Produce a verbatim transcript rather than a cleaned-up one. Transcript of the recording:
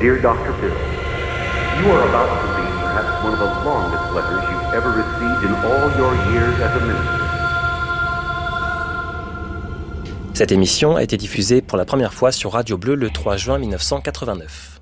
Dear Doctor Bill, you are about to read perhaps one of the longest letters you've ever received in all your years as a minister. Cette émission a été diffusée pour la première fois sur Radio Bleu le trois juin mille neuf cent quatre-vingt-neuf.